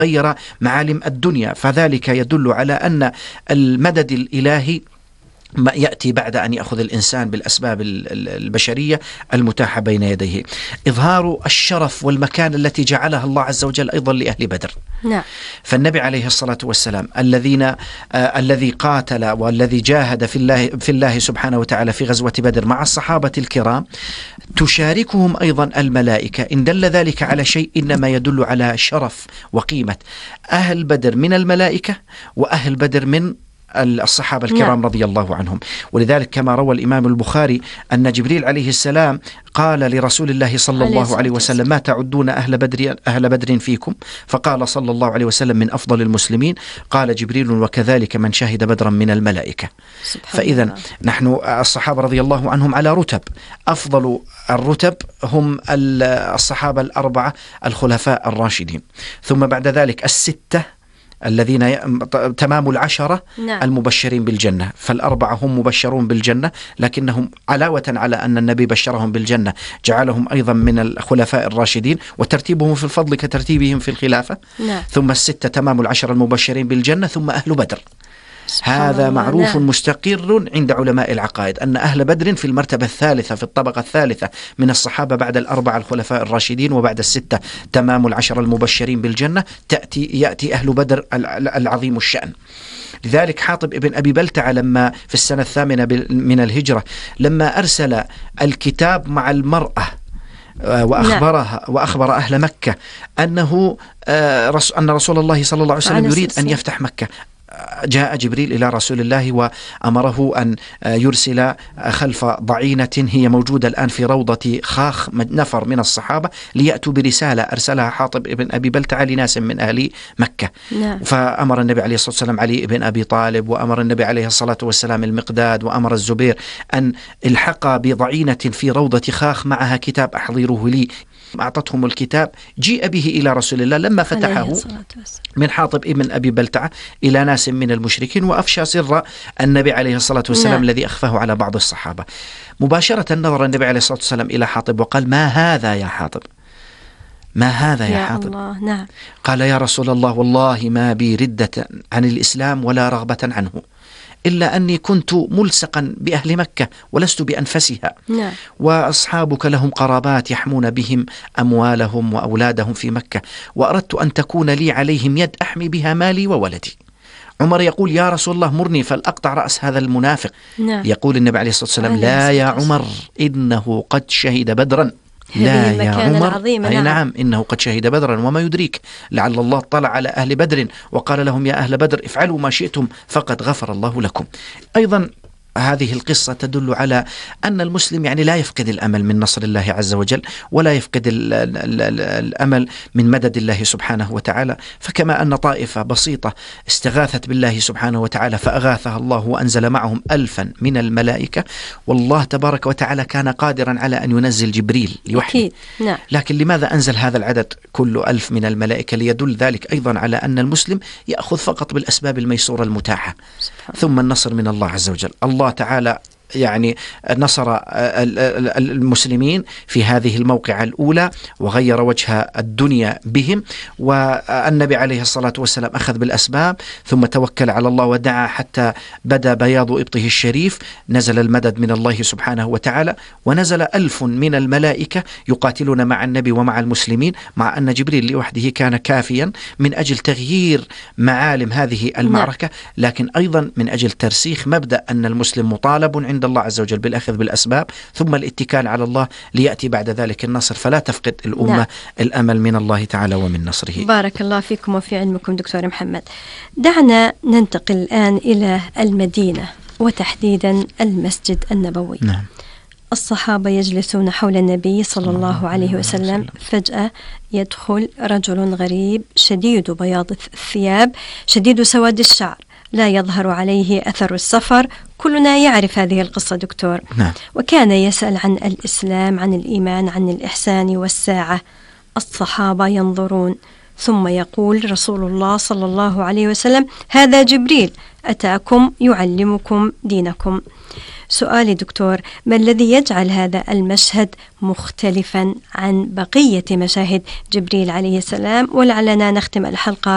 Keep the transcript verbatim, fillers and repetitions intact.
غير معالم الدنيا، فذلك يدل على أن المدد الإلهي ما يأتي بعد أن يأخذ الإنسان بالأسباب البشرية المتاحة بين يديه. إظهار الشرف والمكان التي جعلها الله عز وجل أيضا لأهل بدر. نعم. فالنبي عليه الصلاة والسلام الذين آه الذي قاتل والذي جاهد في الله في الله سبحانه وتعالى في غزوة بدر مع الصحابة الكرام، تشاركهم أيضا الملائكة. إن دل ذلك على شيء إنما يدل على شرف وقيمة أهل بدر من الملائكة وأهل بدر من الصحابة الكرام رضي الله عنهم. ولذلك كما روى الإمام البخاري أن جبريل عليه السلام قال لرسول الله صلى الله عليه وسلم: ما تعدون أهل بدر أهل بدر فيكم؟ فقال صلى الله عليه وسلم: من أفضل المسلمين. قال جبريل: وكذلك من شهد بدرا من الملائكة. فإذا نحن الصحابة رضي الله عنهم على رتب، أفضل الرتب هم الصحابة الأربعة الخلفاء الراشدين، ثم بعد ذلك الستة الذين ي... تمام العشرة نعم. المبشرين بالجنة. فالأربعة هم مبشرون بالجنة، لكنهم علاوة على أن النبي بشرهم بالجنة جعلهم أيضا من الخلفاء الراشدين، وترتيبهم في الفضل كترتيبهم في الخلافة. نعم. ثم الستة تمام العشرة المبشرين بالجنة، ثم أهل بدر. هذا معروف نعم. مستقر عند علماء العقائد أن أهل بدر في المرتبة الثالثة في الطبقة الثالثة من الصحابة بعد الأربعة الخلفاء الراشدين وبعد الستة تمام العشر المبشرين بالجنة. تأتي يأتي أهل بدر العظيم الشأن. لذلك حاطب ابن أبي بلتعة لما في السنة الثامنة من الهجرة لما أرسل الكتاب مع المرأة وأخبرها وأخبر أهل مكة أنه أن رسول الله صلى الله عليه وسلم يريد أن يفتح مكة، جاء جبريل إلى رسول الله وأمره أن يرسل خلف ضعينة هي موجودة الآن في روضة خاخ نفر من الصحابة ليأتوا برسالة أرسلها حاطب ابن أبي بلتعة لناس من أهل مكة. نعم. فأمر النبي عليه الصلاة والسلام علي ابن أبي طالب، وأمر النبي عليه الصلاة والسلام المقداد، وأمر الزبير أن الحق بضعينة في روضة خاخ معها كتاب أحضروه لي. أعطتهم الكتاب، جيء به إلى رسول الله لما فتحه من حاطب ابن أبي بلتعة إلى ناس من المشركين، وأفشى سر النبي عليه الصلاة والسلام نعم. الذي أخفاه على بعض الصحابة. مباشرة نظر النبي عليه الصلاة والسلام إلى حاطب وقال: ما هذا يا حاطب؟ ما هذا يا, يا حاطب؟ الله. نعم. قال: يا رسول الله، والله ما بي ردة عن الإسلام ولا رغبة عنه، إلا أني كنت ملصقا بأهل مكة ولست بأنفسها. نعم. وأصحابك لهم قرابات يحمون بهم أموالهم وأولادهم في مكة، وأردت أن تكون لي عليهم يد أحمي بها مالي وولدي. عمر يقول: يا رسول الله مرني فلأقطع رأس هذا المنافق. نعم. يقول النبي عليه الصلاة والسلام: لا يا عمر، إنه قد شهد بدرا. لا يا عمر. أي نعم. نعم إنه قد شهد بدرا، وما يدريك لعل الله طلع على أهل بدر وقال لهم: يا أهل بدر افعلوا ما شئتم فقد غفر الله لكم. أيضا هذه القصة تدل على أن المسلم يعني لا يفقد الأمل من نصر الله عز وجل، ولا يفقد ال ال ال الأمل من مدد الله سبحانه وتعالى. فكما أن طائفة بسيطة استغاثت بالله سبحانه وتعالى فأغاثها الله وأنزل معهم ألفا من الملائكة، والله تبارك وتعالى كان قادرا على أن ينزل جبريل لوحده. نعم. لكن لماذا أنزل هذا العدد كله ألف من الملائكة؟ ليدل ذلك أيضا على أن المسلم يأخذ فقط بالأسباب الميسورة المتاحة، ثم النصر من الله عز وجل. الله تعالى يعني نصر المسلمين في هذه الموقعة الأولى وغير وجه الدنيا بهم، والنبي عليه الصلاة والسلام أخذ بالأسباب ثم توكل على الله ودعا حتى بدا بياض إبطه الشريف. نزل المدد من الله سبحانه وتعالى، ونزل ألف من الملائكة يقاتلون مع النبي ومع المسلمين، مع أن جبريل لوحده كان كافيا من أجل تغيير معالم هذه المعركة، لكن أيضا من أجل ترسيخ مبدأ أن المسلم مطالب عند الله عز وجل بالأخذ بالأسباب ثم الاتكال على الله ليأتي بعد ذلك النصر. فلا تفقد الأمة نعم. الأمل من الله تعالى ومن نصره. بارك الله فيكم وفي علمكم دكتور محمد. دعنا ننتقل الآن إلى المدينة وتحديدا المسجد النبوي. نعم. الصحابة يجلسون حول النبي صلى الله عليه وسلم، فجأة يدخل رجل غريب شديد بياض الثياب شديد سواد الشعر، لا يظهر عليه أثر السفر. كلنا يعرف هذه القصة دكتور. نعم. وكان يسأل عن الإسلام، عن الإيمان، عن الإحسان والساعة. الصحابة ينظرون، ثم يقول رسول الله صلى الله عليه وسلم: هذا جبريل أتاكم يعلمكم دينكم. سؤالي دكتور، ما الذي يجعل هذا المشهد مختلفا عن بقية مشاهد جبريل عليه السلام؟ ولعلنا نختم الحلقة